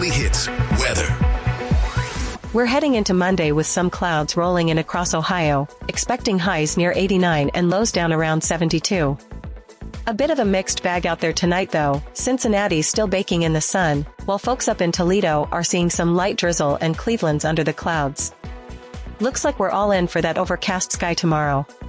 Weekly Hits weather. We're heading into Monday with some clouds rolling in across Ohio, expecting highs near 89 and lows down around 72. A bit of a mixed bag out there tonight though. Cincinnati's still baking in the sun, while folks up in Toledo are seeing some light drizzle and Cleveland's under the clouds. Looks like we're all in for that overcast sky tomorrow.